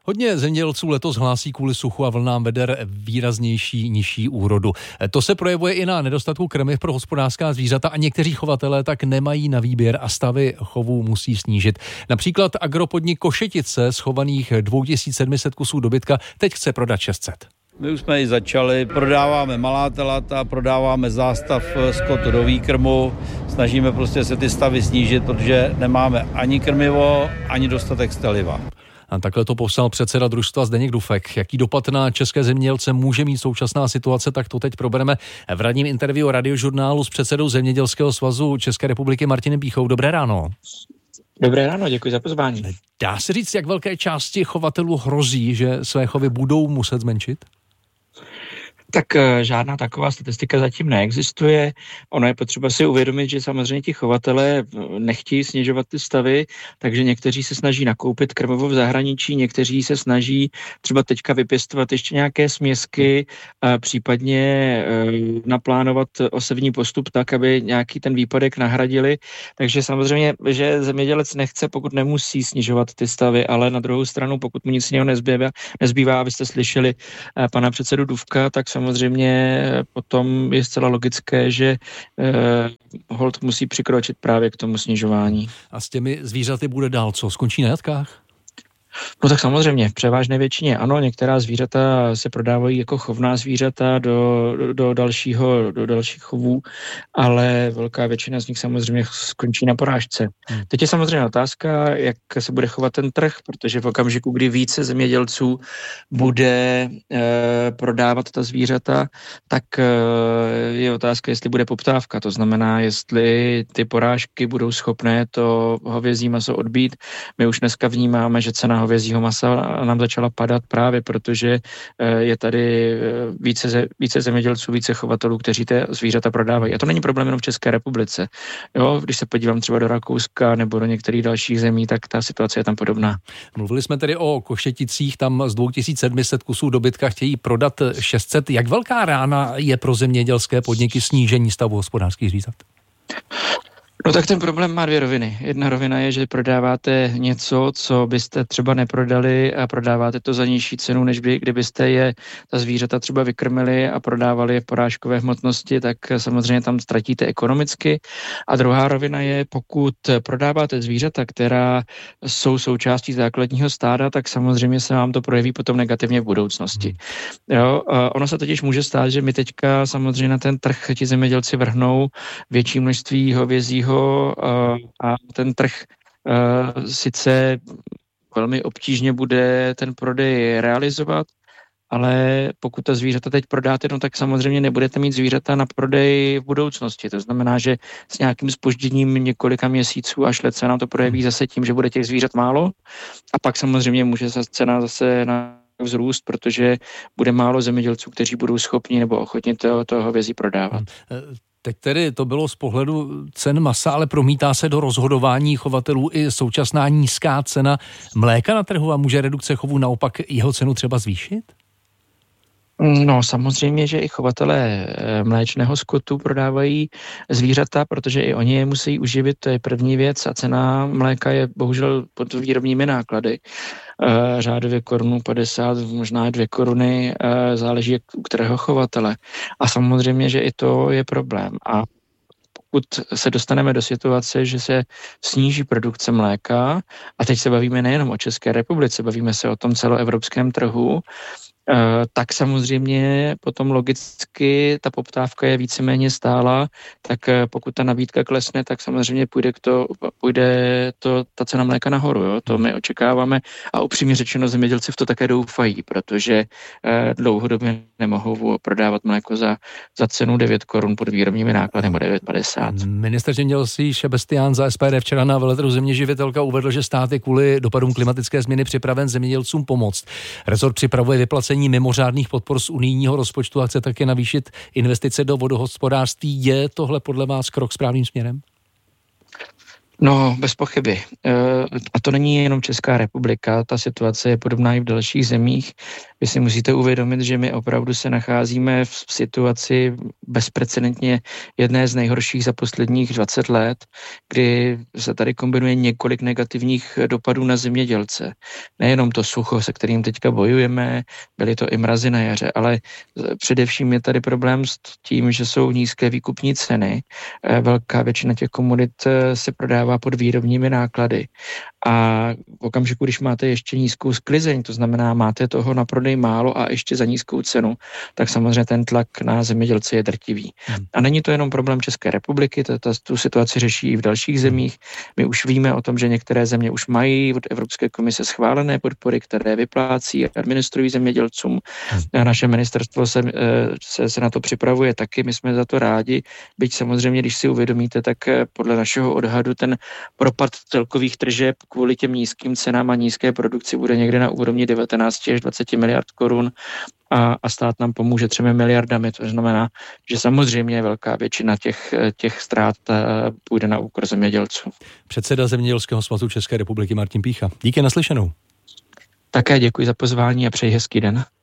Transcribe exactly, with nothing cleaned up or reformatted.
Hodně zemědělců letos hlásí kvůli suchu a vlnám veder výraznější nižší úrodu. To se projevuje i na nedostatku krmiv pro hospodářská zvířata a někteří chovatelé tak nemají na výběr a stavy chovů musí snížit. Například agropodnik Košetice z chovaných dva tisíce sedm set kusů dobytka teď chce prodat šest set. My už jsme ji začali, prodáváme malá telata, prodáváme zástav skotu do výkrmu, snažíme prostě se ty stavy snížit, protože nemáme ani krmivo, ani dostatek steliva. A takhle to popsal předseda družstva Zdeněk Dufek. Jaký dopad na české zemědělce může mít současná situace, tak to teď probereme v ranním interview Radiožurnálu s předsedou Zemědělského svazu České republiky Martinem Pýchou. Dobré ráno. Dobré ráno, děkuji za pozvání. Dá se říct, jak velké části chovatelů hrozí, že své chovy budou muset zmenšit? Tak žádná taková statistika zatím neexistuje. Ono je potřeba si uvědomit, že samozřejmě ti chovatelé nechtějí snižovat ty stavy, takže někteří se snaží nakoupit krmivo v zahraničí, někteří se snaží třeba teďka vypěstovat ještě nějaké směsky, případně naplánovat osevní postup tak, aby nějaký ten výpadek nahradili. Takže samozřejmě, že zemědělec nechce, pokud nemusí snižovat ty stavy, ale na druhou stranu, pokud mu nic jiného nezbývá, nezbývá, abyste slyšeli pana předsedu Dufka, tak samozřejmě potom je zcela logické, že eh, holt musí přikročit právě k tomu snižování. A s těmi zvířaty bude dál co? Skončí na jatkách? No tak samozřejmě, v převážné většině ano, některá zvířata se prodávají jako chovná zvířata do, do, do, dalšího, do dalších chovů, ale velká většina z nich samozřejmě skončí na porážce. Hmm. Teď je samozřejmě otázka, jak se bude chovat ten trh, protože v okamžiku, kdy více zemědělců bude e, prodávat ta zvířata, tak e, je otázka, jestli bude poptávka, to znamená, jestli ty porážky budou schopné to hovězí maso odbít. My už dneska vnímáme, že cena hovězího masa nám začala padat právě protože je tady více, více zemědělců, více chovatelů, kteří ty zvířata prodávají. A to není problém jenom v České republice. Jo, když se podívám třeba do Rakouska nebo do některých dalších zemí, tak ta situace je tam podobná. Mluvili jsme tedy o Košeticích, tam z dva tisíce sedm set kusů dobytka chtějí prodat šest set. Jak velká rána je pro zemědělské podniky snížení stavu hospodářských zvířat? No tak ten problém má dvě roviny. Jedna rovina je, že prodáváte něco, co byste třeba neprodali a prodáváte to za nižší cenu, než by, kdybyste je ta zvířata třeba vykrmili a prodávali je v porážkové hmotnosti, tak samozřejmě tam ztratíte ekonomicky. A druhá rovina je, pokud prodáváte zvířata, která jsou součástí základního stáda, tak samozřejmě se vám to projeví potom negativně v budoucnosti. Jo, ono se totiž může stát, že my teďka samozřejmě na ten trh ti zemědělci vrhnou větší množství hovězího a ten trh sice velmi obtížně bude ten prodej realizovat, ale pokud ta zvířata teď prodáte, no tak samozřejmě nebudete mít zvířata na prodej v budoucnosti. To znamená, že s nějakým zpožděním několika měsíců až let se nám to projeví zase tím, že bude těch zvířat málo a pak samozřejmě může se cena zase na vzrůst, protože bude málo zemědělců, kteří budou schopni nebo ochotni to, to hovězí prodávat. Teď tedy to bylo z pohledu cen masa, ale promítá se do rozhodování chovatelů i současná nízká cena mléka na trhu a může redukce chovu naopak jeho cenu třeba zvýšit? No samozřejmě, že i chovatelé mléčného skotu prodávají zvířata, protože i oni je musí uživit, to je první věc a cena mléka je bohužel pod výrobními náklady. Řádově korunu padesát, možná dvě koruny, záleží jak u kterého chovatele. A samozřejmě, že i to je problém. A pokud se dostaneme do situace, že se sníží produkce mléka, a teď se bavíme nejenom o České republice, bavíme se o tom celoevropském trhu, tak samozřejmě potom logicky ta poptávka je víceméně stála, tak pokud ta nabídka klesne, tak samozřejmě půjde, k to, půjde to, ta cena mléka nahoru. Jo? To my očekáváme a upřímně řečeno zemědělci v to také doufají, protože dlouhodobě nemohou prodávat mléko za, za cenu devět korun pod výrobními náklady nebo devět padesát. Ministr zemědělství Šebestián za S P D včera na veletrhu Zeměživitelka uvedl, že stát je kvůli dopadům klimatické změny připraven zemědělcům pomoct. Rezort připravuje vyplacení mimořádných podpor z unijního rozpočtu a chce také navýšit investice do vodohospodářství. Je tohle podle vás krok správným směrem? No, bez pochyby. A to není jenom Česká republika, ta situace je podobná i v dalších zemích. Vy si musíte uvědomit, že my opravdu se nacházíme v situaci bezprecedentně jedné z nejhorších za posledních dvacet let, kdy se tady kombinuje několik negativních dopadů na zemědělce. Nejenom to sucho, se kterým teďka bojujeme, byly to i mrazy na jaře, ale především je tady problém s tím, že jsou nízké výkupní ceny. Velká většina těch komodit se prodává pod výrobními náklady. A v okamžiku, když máte ještě nízkou sklizeň, to znamená, máte toho na prodej málo a ještě za nízkou cenu, tak samozřejmě ten tlak na zemědělce je drtivý. Hmm. A není to jenom problém České republiky, to, to, tu situaci řeší i v dalších zemích. My už víme o tom, že některé země už mají od Evropské komise schválené podpory, které vyplácí a administrují zemědělcům. Hmm. A naše ministerstvo se, se, se na to připravuje taky, my jsme za to rádi, byť samozřejmě, když si uvědomíte, tak podle našeho odhadu ten propad celkových tržeb kvůli těm nízkým cenám a nízké produkci bude někde na úrovni devatenáct až dvacet miliard korun a, a stát nám pomůže třemi miliardami. To znamená, že samozřejmě velká většina těch, těch ztrát půjde na úkor zemědělců. Předseda Zemědělského svazu České republiky Martin Pýcha. Díky, naslyšenou. Také děkuji za pozvání a přeji hezký den.